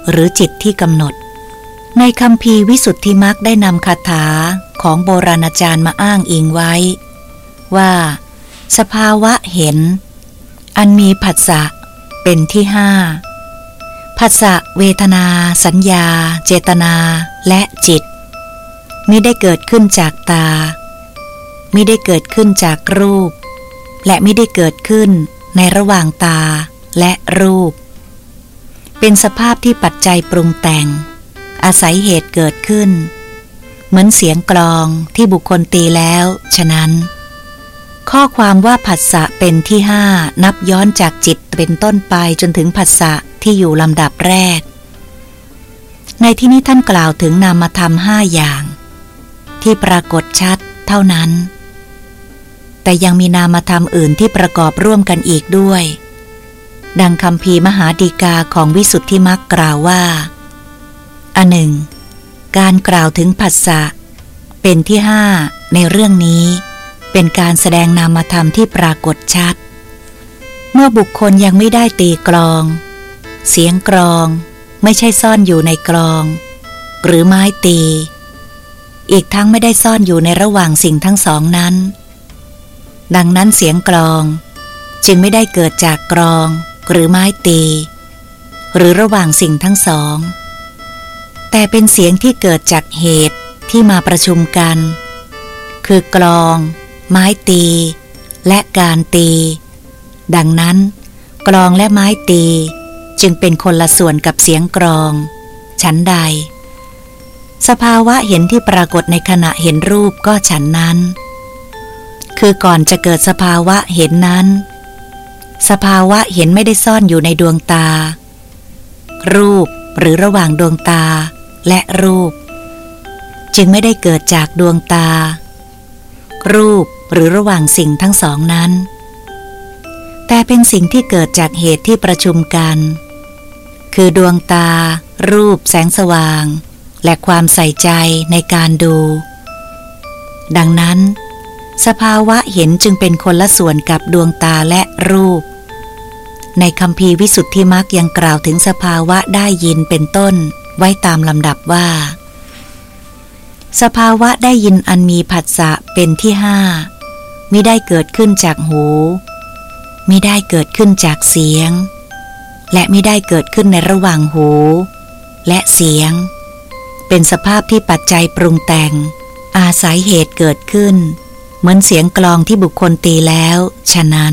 หรือจิตที่กำหนดในคัมภีร์วิสุทธิมรรคได้นำคาถาของโบราณอาจารย์มาอ้างอิงไว้ว่าสภาวะเห็นอันมีผัสสะเป็นที่ห้าผัสสะเวทนาสัญญาเจตนาและจิตมิได้เกิดขึ้นจากตามิได้เกิดขึ้นจากรูปและมิได้เกิดขึ้นในระหว่างตาและรูปเป็นสภาพที่ปัจจัยปรุงแต่งอาศัยเหตุเกิดขึ้นเหมือนเสียงกลองที่บุคคลตีแล้วฉะนั้นข้อความว่าผัสสะเป็นที่ห้านับย้อนจากจิตเป็นต้นไปจนถึงผัสสะที่อยู่ลำดับแรกในที่นี้ท่านกล่าวถึงนามธรรมห้าอย่างที่ปรากฏชัดเท่านั้นแต่ยังมีนามธรรมอื่นที่ประกอบร่วมกันอีกด้วยดังคัมภีร์มหาดีกาของวิสุทธิมรรคกล่าวว่าอันหนึ่งการกล่าวถึงผัสสะเป็นที่ห้าในเรื่องนี้เป็นการแสดงนามธรรมที่ปรากฏชัดเมื่อบุคคลยังไม่ได้ตีกลองเสียงกลองไม่ใช่ซ่อนอยู่ในกลองหรือไม้ตีอีกทั้งไม่ได้ซ่อนอยู่ในระหว่างสิ่งทั้งสองนั้นดังนั้นเสียงกลองจึงไม่ได้เกิดจากกลองหรือไม้ตีหรือระหว่างสิ่งทั้งสองแต่เป็นเสียงที่เกิดจากเหตุที่มาประชุมกันคือกลองไม้ตีและการตีดังนั้นกลองและไม้ตีจึงเป็นคนละส่วนกับเสียงกลองฉันใดสภาวะเห็นที่ปรากฏในขณะเห็นรูปก็ฉันนั้นคือก่อนจะเกิดสภาวะเห็นนั้นสภาวะเห็นไม่ได้ซ่อนอยู่ในดวงตารูปหรือระหว่างดวงตาและรูปจึงไม่ได้เกิดจากดวงตารูปหรือระหว่างสิ่งทั้งสองนั้นแต่เป็นสิ่งที่เกิดจากเหตุที่ประชุมกันคือดวงตารูปแสงสว่างและความใส่ใจในการดูดังนั้นสภาวะเห็นจึงเป็นคนละส่วนกับดวงตาและรูปในคัมภีร์วิสุทธิมรรคยังกล่าวถึงสภาวะได้ยินเป็นต้นไว้ตามลำดับว่าสภาวะได้ยินอันมีผัสสะเป็นที่ห้ามิได้เกิดขึ้นจากหูมิได้เกิดขึ้นจากเสียงและมิได้เกิดขึ้นในระหว่างหูและเสียงเป็นสภาพที่ปัจจัยปรุงแต่งอาศัยเหตุเกิดขึ้นเหมือนเสียงกลองที่บุคคลตีแล้วฉะนั้น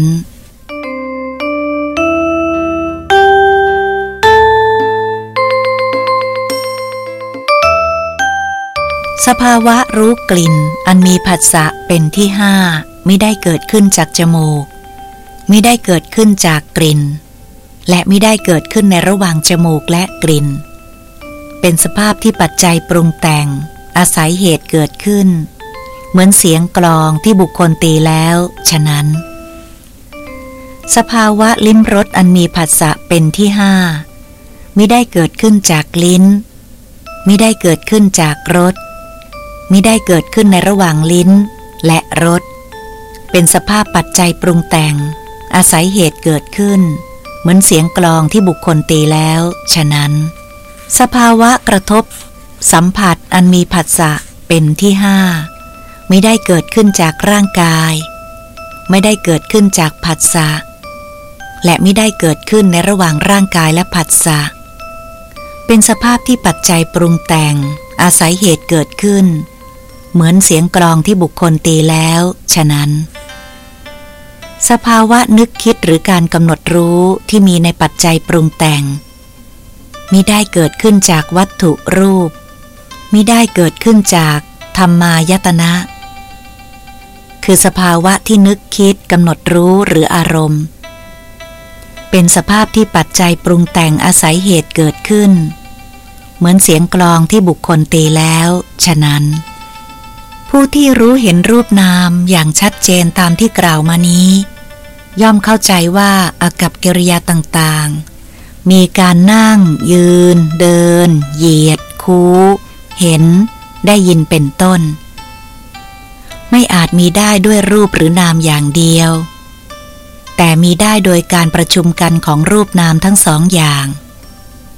สภาวะรู้กลิ่นอันมีผัสสะเป็นที่ห้ามิได้เกิดขึ้นจากจมูกมิได้เกิดขึ้นจากกลิ่นและมิได้เกิดขึ้นในระหว่างจมูกและกลิ่นเป็นสภาพที่ปัจจัยปรุงแต่งอาศัยเหตุเกิดขึ้นเหมือนเสียงกลองที่บุคคลตีแล้วฉะนั้นสภาวะลิ้มรสอันมีผัสสะเป็นที่ห้ามิได้เกิดขึ้นจากลิ้นมิได้เกิดขึ้นจากรสมิได้เกิดขึ้นในระหว่างลิ้นและรสเป็นสภาพปัจจัยปรุงแต่งอาศัยเหตุเกิดขึ้นเหมือนเสียงกลองที่บุคคลตีแล้วฉะนั้นสภาวะกระทบสัมผัสอันมีผัสสะเป็นที่ห้าไม่ได้เกิดขึ้นจากร่างกายไม่ได้เกิดขึ้นจากผัสสะและไม่ได้เกิดขึ้นในระหว่างร่างกายและผัสสะเป็นสภาพที่ปัจจัยปรุงแต่งอาศัยเหตุเกิดขึ้นเหมือนเสียงกลองที่บุคคลตีแล้วฉะนั้นสภาวะนึกคิดหรือการกำหนดรู้ที่มีในปัจจัยปรุงแต่งมิได้เกิดขึ้นจากวัตถุรูปมิได้เกิดขึ้นจากธรรมายตนะคือสภาวะที่นึกคิดกำหนดรู้หรืออารมณ์เป็นสภาพที่ปัจจัยปรุงแต่งอาศัยเหตุเกิดขึ้นเหมือนเสียงกลองที่บุคคลตีแล้วฉะนั้นผู้ที่รู้เห็นรูปนามอย่างชัดเจนตามที่กล่าวมานี้ย่อมเข้าใจว่าอากัปกิริยาต่างๆมีการนั่งยืนเดินเหยียดคู้เห็นได้ยินเป็นต้นไม่อาจมีได้ด้วยรูปหรือนามอย่างเดียวแต่มีได้โดยการประชุมกันของรูปนามทั้งสองอย่าง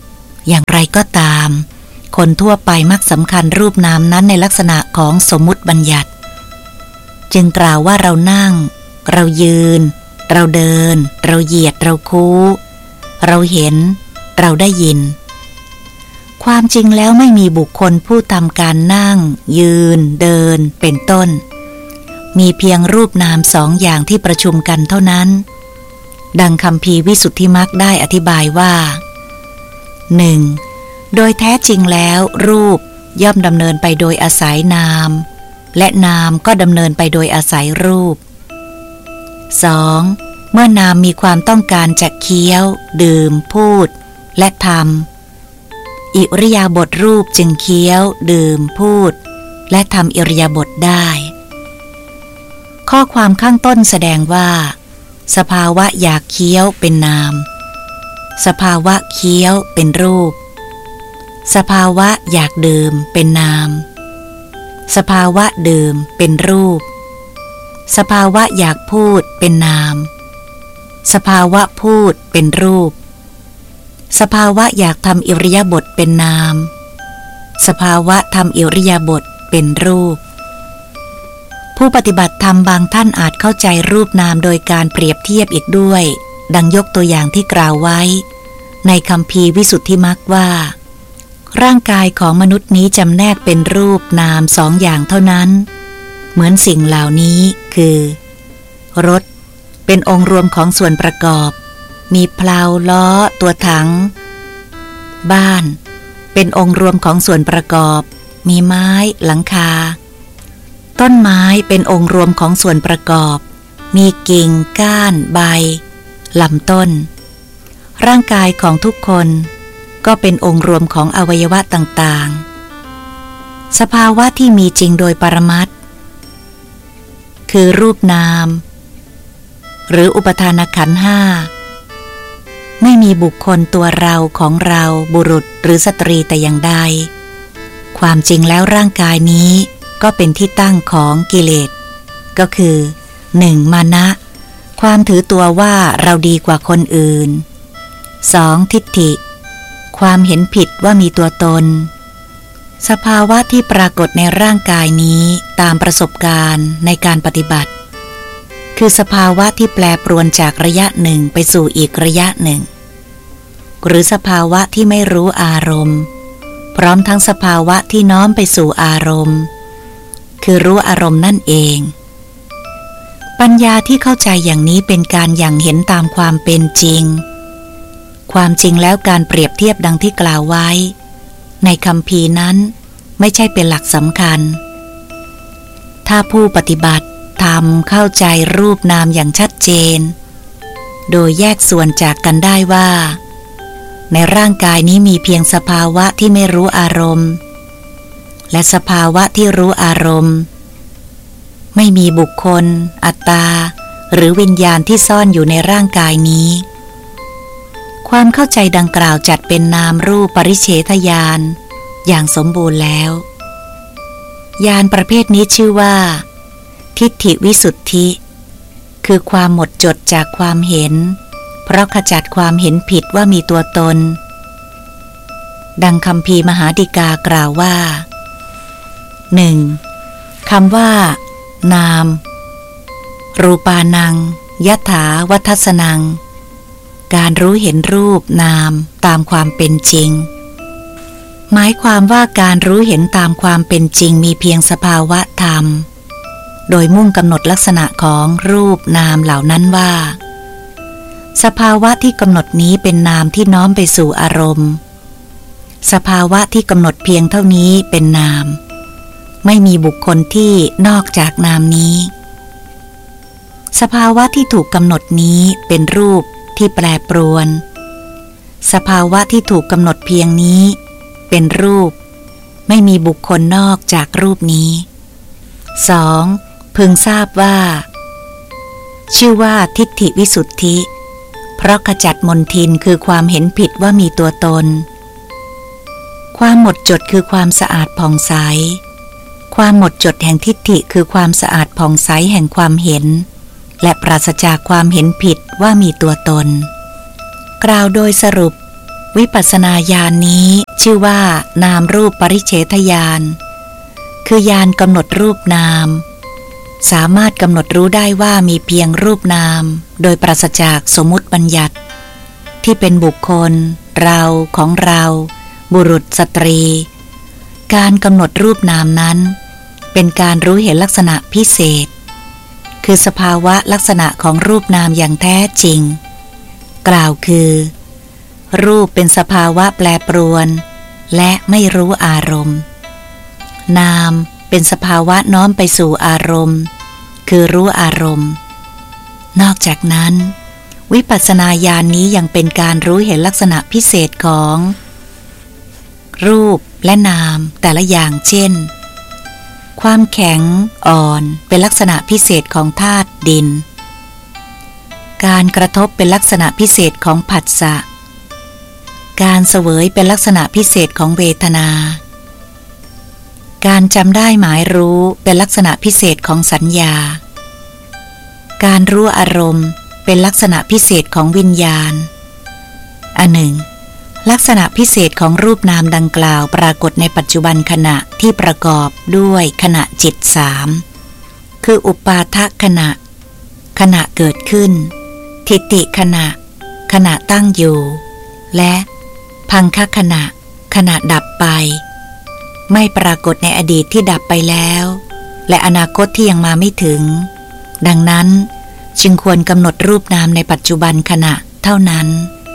อย่างไรก็ตามคนทั่วไปมักสำคัญรูปนามนั้นในลักษณะของสมมุติบัญญัติจึงกล่าวว่าเรานั่งเรายืนเราเดินเราเหยียดเราคู้เราเห็นเราได้ยินความจริงแล้วไม่มีบุคคลผู้ทำการนั่งยืนเดินเป็นต้นมีเพียงรูปนามสองอย่างที่ประชุมกันเท่านั้นดังคัมภีร์วิสุทธิมรรคได้อธิบายว่า 1. โดยแท้จริงแล้วรูปย่อมดำเนินไปโดยอาศัยนามและนามก็ดำเนินไปโดยอาศัยรูป 2. เมื่อนามมีความต้องการจะเคี้ยวดื่มพูดและทำอิริยาบถรูปจึงเคี้ยวดื่มพูดและทำอิริยาบถได้ข้อความข้างต้นแสดงว่าสภาวะอยากเคี้ยวเป็นนามสภาวะเคี้ยวเป็นรูปสภาวะอยากดื่มเป็นนามสภาวะดื่มเป็นรูปสภาวะอยากพูดเป็นนามสภาวะพูดเป็นรูปสภาวะอยากทำอิริยาบถเป็นนามสภาวะทำอิริยาบถเป็นรูปผู้ปฏิบัติธรรมบางท่านอาจเข้าใจรูปนามโดยการเปรียบเทียบอีกด้วยดังยกตัวอย่างที่กล่าวไว้ในคัมภีร์วิสุทธิมรรคว่าร่างกายของมนุษย์นี้จำแนกเป็นรูปนามสองอย่างเท่านั้นเหมือนสิ่งเหล่านี้คือรถเป็นองค์รวมของส่วนประกอบมีเพลาล้อตัวถังบ้านเป็นองค์รวมของส่วนประกอบมีไม้หลังคาต้นไม้เป็นองค์รวมของส่วนประกอบมีกิ่งก้านใบลำต้นร่างกายของทุกคนก็เป็นองค์รวมของอวัยวะต่างๆสภาวะที่มีจริงโดยปรมัตถ์คือรูปนามหรืออุปทานขันธ์ห้าไม่มีบุคคลตัวเราของเราบุรุษหรือสตรีแต่อย่างใดความจริงแล้วร่างกายนี้ก็เป็นที่ตั้งของกิเลสก็คือ 1. มานะความถือตัวว่าเราดีกว่าคนอื่น 2. ทิฏฐิความเห็นผิดว่ามีตัวตนสภาวะที่ปรากฏในร่างกายนี้ตามประสบการณ์ในการปฏิบัติคือสภาวะที่แปรปรวนจากระยะหนึ่งไปสู่อีกระยะหนึ่งหรือสภาวะที่ไม่รู้อารมณ์พร้อมทั้งสภาวะที่น้อมไปสู่อารมณ์คือรู้อารมณ์นั่นเองปัญญาที่เข้าใจอย่างนี้เป็นการอย่างเห็นตามความเป็นจริงความจริงแล้วการเปรียบเทียบดังที่กล่าวไว้ในคัมภีร์นั้นไม่ใช่เป็นหลักสำคัญถ้าผู้ปฏิบัติทำเข้าใจรูปนามอย่างชัดเจนโดยแยกส่วนจากกันได้ว่าในร่างกายนี้มีเพียงสภาวะที่ไม่รู้อารมณ์และสภาวะที่รู้อารมณ์ไม่มีบุคคลอัตตาหรือวิญญาณที่ซ่อนอยู่ในร่างกายนี้ความเข้าใจดังกล่าวจัดเป็นนามรูปปริเฉทญาณอย่างสมบูรณ์แล้วญาณประเภทนี้ชื่อว่าทิฏฐิวิสุทธิคือความหมดจดจากความเห็นเพราะขจัดความเห็นผิดว่ามีตัวตนดังคัมภีร์มหาดิกากล่าวว่า 1. คำว่านามรูปานังยถาวัฏสนังการรู้เห็นรูปนามตามความเป็นจริงหมายความว่าการรู้เห็นตามความเป็นจริงมีเพียงสภาวะธรรมโดยมุ่งกำหนดลักษณะของรูปนามเหล่านั้นว่าสภาวะที่กำหนดนี้เป็นนามที่น้อมไปสู่อารมณ์สภาวะที่กำหนดเพียงเท่านี้เป็นนามไม่มีบุคคลที่นอกจากนามนี้สภาวะที่ถูกกำหนดนี้เป็นรูปที่แปรปรวนสภาวะที่ถูกกำหนดเพียงนี้เป็นรูปไม่มีบุคคลนอกจากรูปนี้ 2. พึงทราบว่าชื่อว่าทิฏฐิวิสุทธิเพราะขจัดมลทินคือความเห็นผิดว่ามีตัวตนความหมดจดคือความสะอาดผ่องใสความหมดจดแห่งทิฏฐิคือความสะอาดผ่องใสแห่งความเห็นและปราศจากความเห็นผิดว่ามีตัวตนกล่าวโดยสรุปวิปัสสนาญาณนี้ชื่อว่านามรูปปริเฉทญาณคือญาณกำหนดรูปนามสามารถกำหนดรู้ได้ว่ามีเพียงรูปนามโดยปราศจากสมมุติบัญญัติที่เป็นบุคคลเราของเราบุรุษสตรีการกำหนดรูปนามนั้นเป็นการรู้เห็นลักษณะพิเศษคือสภาวะลักษณะของรูปนามอย่างแท้จริงกล่าวคือรูปเป็นสภาวะแปรปรวนและไม่รู้อารมณ์นามเป็นสภาวะน้อมไปสู่อารมณ์คือรู้อารมณ์นอกจากนั้นวิปัสสนาญาณนี้ยังเป็นการรู้เห็นลักษณะพิเศษของรูปและนามแต่ละอย่างเช่นความแข็งอ่อนเป็นลักษณะพิเศษของธาตุดินการกระทบเป็นลักษณะพิเศษของผัสสะการเสวยเป็นลักษณะพิเศษของเวทนาการจำได้หมายรู้เป็นลักษณะพิเศษของสัญญาการรู้อารมณ์เป็นลักษณะพิเศษของวิญญาณอันหนึ่งลักษณะพิเศษของรูปนามดังกล่าวปรากฏในปัจจุบันขณะที่ประกอบด้วยขณะจิตสามคืออุปาทขณะขณะเกิดขึ้นทิฏฐิขณะขณะตั้งอยู่และพังคขณะขณะดับไปไม่ปรากฏในอดีตที่ดับไปแล้วและอนาคตที่ยังมาไม่ถึงดังนั้นจึงควรกำหนดรูปนามในปัจจุบันขณะเท่านั้น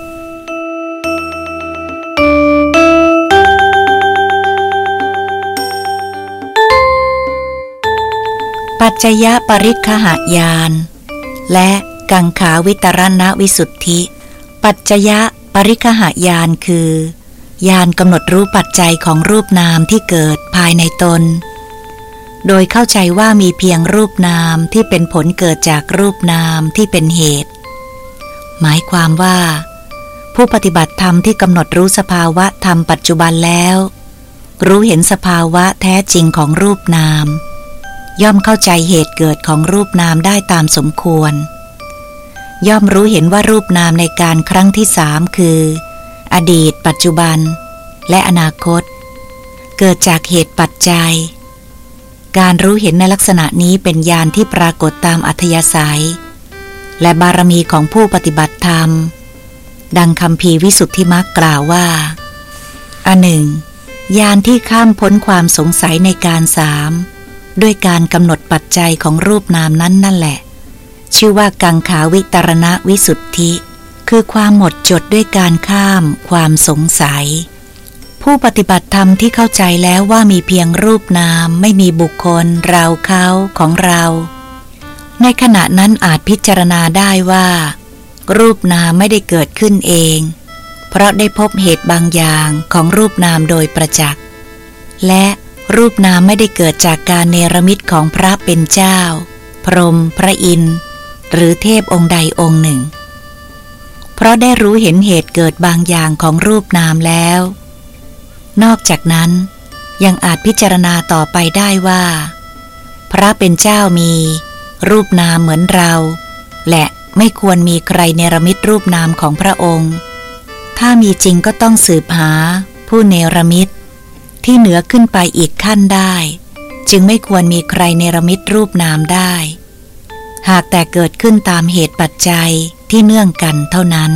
ปัจจยปริคหญาณและกังขาวิตรณวิสุทธิปัจจยปริคหญาณคือญาณกำหนดรู้ปัจจัยของรูปนามที่เกิดภายในตนโดยเข้าใจว่ามีเพียงรูปนามที่เป็นผลเกิดจากรูปนามที่เป็นเหตุหมายความว่าผู้ปฏิบัติธรรมที่กำหนดรู้สภาวะธรรมปัจจุบันแล้วรู้เห็นสภาวะแท้จริงของรูปนามย่อมเข้าใจเหตุเกิดของรูปนามได้ตามสมควรย่อมรู้เห็นว่ารูปนามในการครั้งที่สามคืออดีตปัจจุบันและอนาคตเกิดจากเหตุปัจจัยการรู้เห็นในลักษณะนี้เป็นญาณที่ปรากฏตามอัธยาศัยและบารมีของผู้ปฏิบัติธรรมดังคัมภีร์วิสุทธิมรรคกล่าวว่าอันหนึ่งญาณที่ข้ามพ้นความสงสัยในการสามด้วยการกำหนดปัจจัยของรูปนามนั้นนั่นแหละชื่อว่ากังขาวิตรณวิสุทธิคือความหมดจดด้วยการข้ามความสงสัยผู้ปฏิบัติธรรมที่เข้าใจแล้วว่ามีเพียงรูปนามไม่มีบุคคลเราเขาของเราในขณะนั้นอาจพิจารณาได้ว่ารูปนามไม่ได้เกิดขึ้นเองเพราะได้พบเหตุบางอย่างของรูปนามโดยประจักษ์และรูปนามไม่ได้เกิดจากการเนรมิตของพระเป็นเจ้าพรหมพระอินทร์หรือเทพองค์ใดองค์หนึ่งเพราะได้รู้เห็นเหตุเกิดบางอย่างของรูปนามแล้วนอกจากนั้นยังอาจพิจารณาต่อไปได้ว่าพระเป็นเจ้ามีรูปนามเหมือนเราและไม่ควรมีใครเนรมิตรูปนามของพระองค์ถ้ามีจริงก็ต้องสืบหาผู้เนรมิตที่เหนือขึ้นไปอีกขั้นได้จึงไม่ควรมีใครเนรมิตรูปนามได้หากแต่เกิดขึ้นตามเหตุปัจจัยที่เนื่องกันเท่านั้น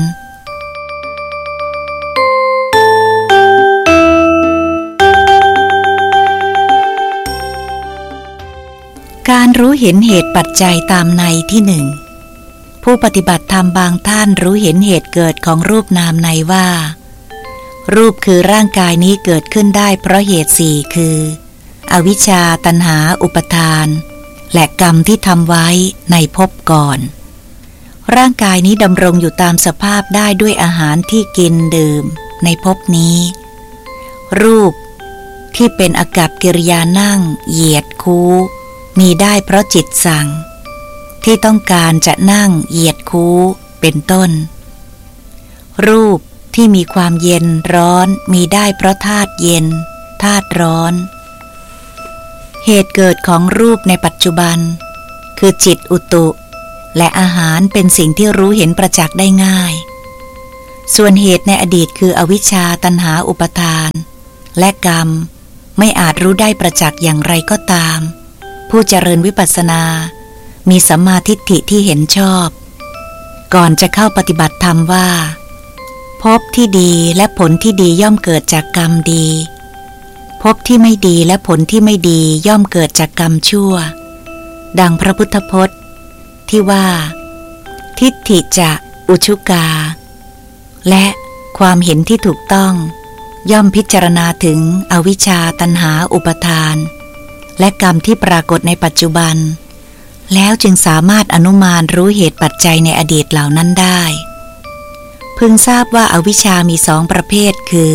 การรู้เห็นเหตุปัจจัยตามในที่หนึ่งผู้ปฏิบัติธรรมบางท่านรู้เห็นเหตุเกิดของรูปนามในว่ารูปคือร่างกายนี้เกิดขึ้นได้เพราะเหตุสี่คืออวิชชาตัณหาอุปทานและกรรมที่ทำไว้ในภพก่อนร่างกายนี้ดำรงอยู่ตามสภาพได้ด้วยอาหารที่กินดื่มในภพนี้รูปที่เป็นอากัปกิริยานั่งเหยียดคู้มีได้เพราะจิตสั่งที่ต้องการจะนั่งเหยียดคู้เป็นต้นรูปที่มีความเย็นร้อนมีได้เพราะธาตุเย็นธาตุร้อนเหตุเกิดของรูปในปัจจุบันคือจิตอุตุและอาหารเป็นสิ่งที่รู้เห็นประจักษ์ได้ง่ายส่วนเหตุในอดีตคืออวิชชาตัณหาอุปทานและกรรมไม่อาจรู้ได้ประจักษ์อย่างไรก็ตามผู้เจริญวิปัสสนามีสัมมาทิฏฐิที่เห็นชอบก่อนจะเข้าปฏิบัติธรรมว่าภพที่ดีและผลที่ดีย่อมเกิดจากกรรมดีภพที่ไม่ดีและผลที่ไม่ดีย่อมเกิดจากกรรมชั่วดังพระพุทธพจน์ที่ว่าทิฏฐิจะอุชุกาและความเห็นที่ถูกต้องย่อมพิจารณาถึงอวิชชาตัณหาอุปทานและกรรมที่ปรากฏในปัจจุบันแล้วจึงสามารถอนุมานรู้เหตุปัจจัยในอดีตเหล่านั้นได้พึงทราบว่าอวิชชามี2ประเภทคือ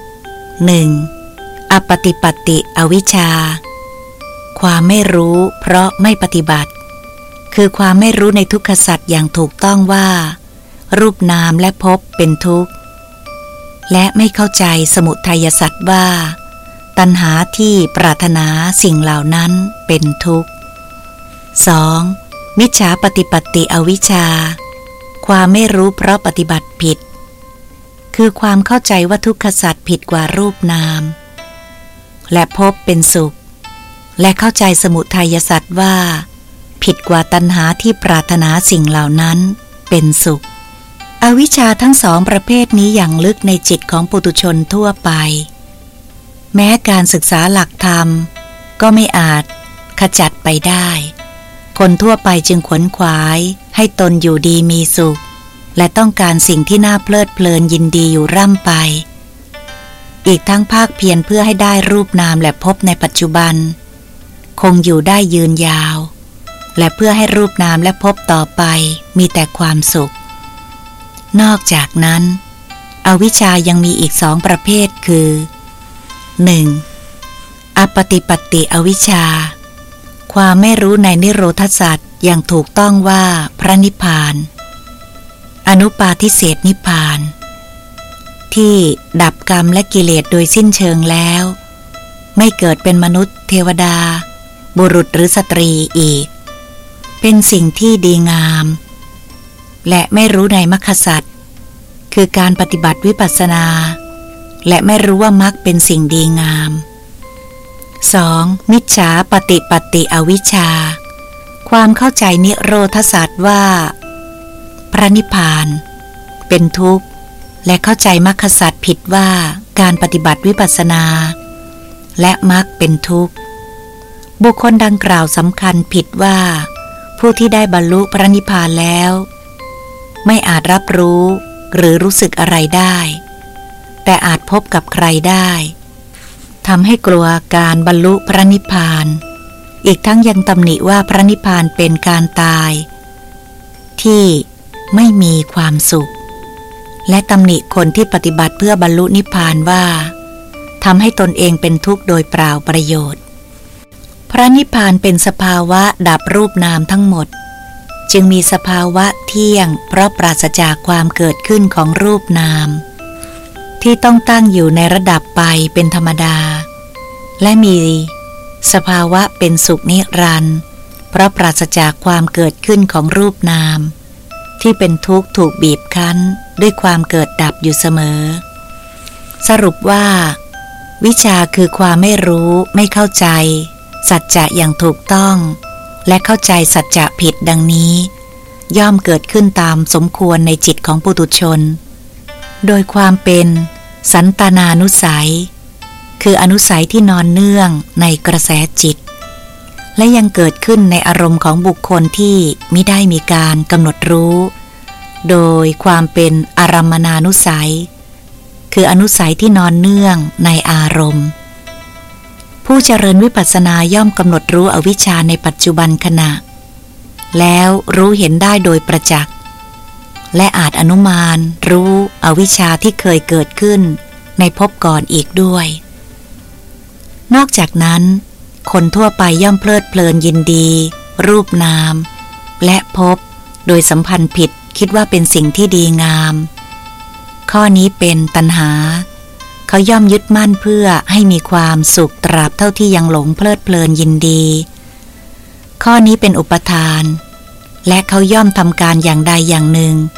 1. อปฏิปัตติอวิชชาความไม่รู้เพราะไม่ปฏิบัติคือความไม่รู้ในทุกขสัจอย่างถูกต้องว่ารูปนามและภพเป็นทุกข์และไม่เข้าใจสมุทัยสัจว่าตัณหาที่ปรารถนาสิ่งเหล่านั้นเป็นทุกข์ 2. มิจฉาปฏิปัตติอวิชชาความไม่รู้เพราะปฏิบัติผิดคือความเข้าใจว่าทุกขสัจผิดกว่ารูปนามและภพเป็นสุขและเข้าใจสมุทัยสัจว่าผิดกว่าตัณหาที่ปรารถนาสิ่งเหล่านั้นเป็นสุขอวิชชาทั้งสองประเภทนี้อย่างลึกในจิตของปุถุชนทั่วไปแม้การศึกษาหลักธรรมก็ไม่อาจขจัดไปได้คนทั่วไปจึงขวนขวายให้ตนอยู่ดีมีสุขและต้องการสิ่งที่น่าเพลิดเพลินยินดีอยู่ร่ำไปอีกทั้งภาคเพียรเพื่อให้ได้รูปนามและภพในปัจจุบันคงอยู่ได้ยืนยาวและเพื่อให้รูปนามและภพต่อไปมีแต่ความสุขนอกจากนั้นอวิชชายังมีอีก2ประเภทคือ 1. อปฏิปัตติอวิชชาความไม่รู้ในนิโรธสัจอย่างถูกต้องว่าพระนิพพานอนุปาทิเสสนิพพานที่ดับกรรมและกิเลสโดยสิ้นเชิงแล้วไม่เกิดเป็นมนุษย์เทวดาบุรุษหรือสตรีอีกเป็นสิ่งที่ดีงามและไม่รู้ในมรรคสัจคือการปฏิบัติวิปัสสนาและไม่รู้ว่ามรรคเป็นสิ่งดีงาม 2. มิจฉาปฏิปัตติอวิชชาความเข้าใจนิโรธสัจว่าพระนิพพานเป็นทุกข์และเข้าใจมรรคสัจผิดว่าการปฏิบัติวิปัสสนาและมรรคเป็นทุกข์บุคคลดังกล่าวสำคัญผิดว่าผู้ที่ได้บรรลุพระนิพพานแล้วไม่อาจรับรู้หรือรู้สึกอะไรได้แต่อาจพบกับใครได้ทำให้กลัวการบรรลุพระนิพพานอีกทั้งยังตำหนิว่าพระนิพพานเป็นการตายที่ไม่มีความสุขและตำหนิคนที่ปฏิบัติเพื่อบรรลุนิพพานว่าทำให้ตนเองเป็นทุกข์โดยเปล่าประโยชน์พระนิพพานเป็นสภาวะดับรูปนามทั้งหมดจึงมีสภาวะเที่ยงเพราะปราศจากความเกิดขึ้นของรูปนามที่ต้องตั้งอยู่ในระดับไปเป็นธรรมดาและมีสภาวะเป็นสุขนิรันดร์เพราะปราศจากความเกิดขึ้นของรูปนามที่เป็นทุกข์ถูกบีบคั้นด้วยความเกิดดับอยู่เสมอสรุปว่าวิชชาคือความไม่รู้ไม่เข้าใจสัจจะอย่างถูกต้องและเข้าใจสัจจะผิดดังนี้ย่อมเกิดขึ้นตามสมควรในจิตของปุถุชนโดยความเป็นสันตานานุสัยคืออนุสัยที่นอนเนื่องในกระแสจิตและยังเกิดขึ้นในอารมณ์ของบุคคลที่มิได้มีการกำหนดรู้โดยความเป็นอารัมมณานุสัยคืออนุสัยที่นอนเนื่องในอารมณ์ผู้เจริญวิปัสสนาย่อมกำหนดรู้อวิชชาในปัจจุบันขณะแล้วรู้เห็นได้โดยประจักษ์และอาจอนุมานรู้อวิชชาที่เคยเกิดขึ้นในภพก่อนอีกด้วยนอกจากนั้นคนทั่วไปย่อมเพลิดเพลินยินดีรูปนามและภพโดยสัมพันธ์ผิดคิดว่าเป็นสิ่งที่ดีงามข้อนี้เป็นตัณหาเขาย่อมยึดมั่นเพื่อให้มีความสุขตราบเท่าที่ยังหลงเพลิดเพลินยินดีข้อนี้เป็นอุปทานและเขาย่อมทำการอย่างใดอย่างหนึ่ง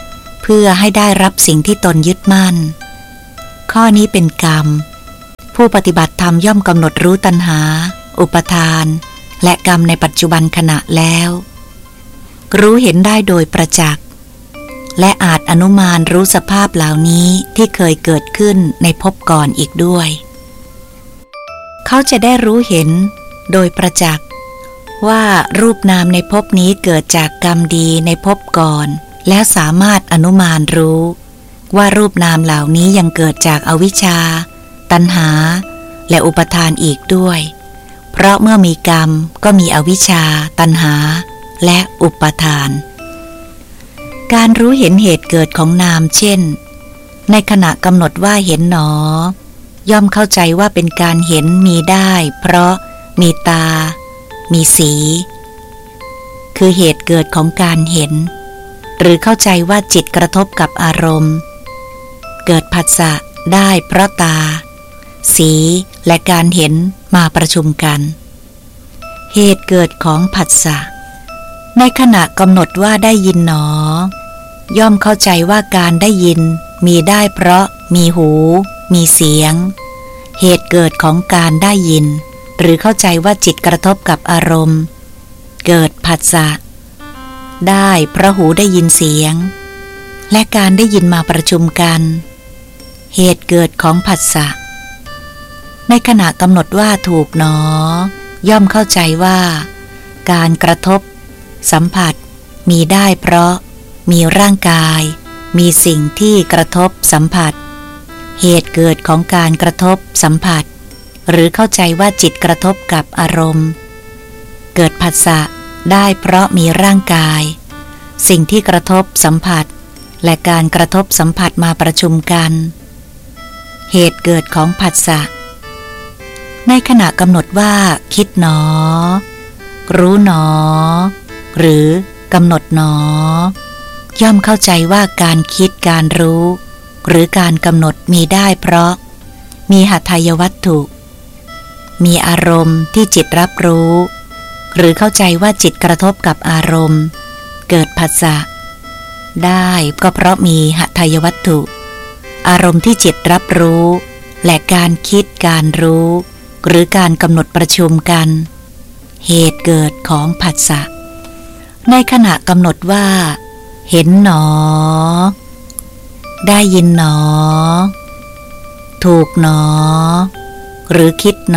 เพื่อให้ได้รับสิ่งที่ตนยึดมั่นข้อนี้เป็นกรรมผู้ปฏิบัติธรรมย่อมกำหนดรู้ตัณหาอุปทานและกรรมในปัจจุบันขณะแล้วรู้เห็นได้โดยประจักษ์และอาจอนุมานรู้สภาพเหล่านี้ที่เคยเกิดขึ้นในภพก่อนอีกด้วยเขาจะได้รู้เห็นโดยประจักษ์ว่ารูปนามในภพนี้เกิดจากกรรมดีในภพก่อนแล้วสามารถอนุมานรู้ว่ารูปนามเหล่านี้ยังเกิดจากอวิชชาตัณหาและอุปทานอีกด้วยเพราะเมื่อมีกรรมก็มีอวิชชาตัณหาและอุปทานการรู้เห็นเหตุเกิดของนามเช่นในขณะกำหนดว่าเห็นหนอย่อมเข้าใจว่าเป็นการเห็นมีได้เพราะมีตามีสีคือเหตุเกิดของการเห็นหรือเข้าใจว่าจิตกระทบกับอารมณ์เกิดผัสสะได้เพราะตาสีและการเห็นมาประชุมกันเหตุเกิดของผัสสะในขณะกำหนดว่าได้ยินหนอย่อมเข้าใจว่าการได้ยินมีได้เพราะมีหูมีเสียงเหตุเกิดของการได้ยินหรือเข้าใจว่าจิตกระทบกับอารมณ์เกิดผัสสะได้เพราะหูได้ยินเสียงและการได้ยินมาประชุมกันเหตุเกิดของผัสสะในขณะกำหนดว่าถูกหนอย่อมเข้าใจว่าการกระทบสัมผัสมีได้เพราะมีร่างกายมีสิ่งที่กระทบสัมผัสเหตุเกิดของการกระทบสัมผัสหรือเข้าใจว่าจิตกระทบกับอารมณ์เกิดผัสสะได้เพราะมีร่างกายสิ่งที่กระทบสัมผัสและการกระทบสัมผัสมาประชุมกันเหตุเกิดของผัสสะในขณะกำหนดว่าคิดหนอรู้หนอหรือกำหนดหนอย่อมเข้าใจว่าการคิดการรู้หรือการกำหนดมีได้เพราะมีหทัยวัตถุมีอารมณ์ที่จิตรับรู้หรือเข้าใจว่าจิตกระทบกับอารมณ์เกิดผัสสะได้ก็เพราะมีหทัยวัตถุอารมณ์ที่จิตรับรู้และการคิดการรู้หรือการกำหนดประชุมกันเหตุเกิดของผัสสะในขณะกำหนดว่าเห็นหนอได้ยินหนอถูกหนอหรือคิดหน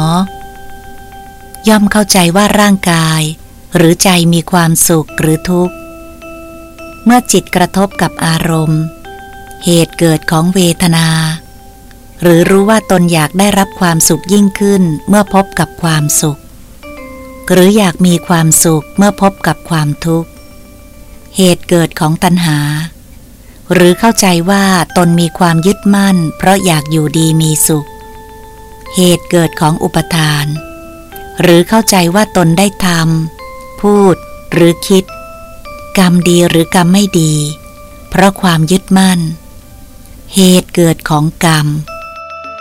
อย่อมเข้าใจว่าร่างกายหรือใจมีความสุขหรือทุกข์เมื่อจิตกระทบกับอารมณ์เหตุเกิดของเวทนาหรือรู้ว่าตนอยากได้รับความสุขยิ่งขึ้นเมื่อพบกับความสุขหรืออยากมีความสุขเมื่อพบกับความทุกข์เหตุเกิดของตัณหาหรือเข้าใจว่าตนมีความยึดมั่นเพราะอยากอยู่ดีมีสุขเหตุเกิดของอุปทานหรือเข้าใจว่าตนได้ทำพูดหรือคิดกรรมดีหรือกรรมไม่ดีเพราะความยึดมั่นเหตุเกิดของกรรม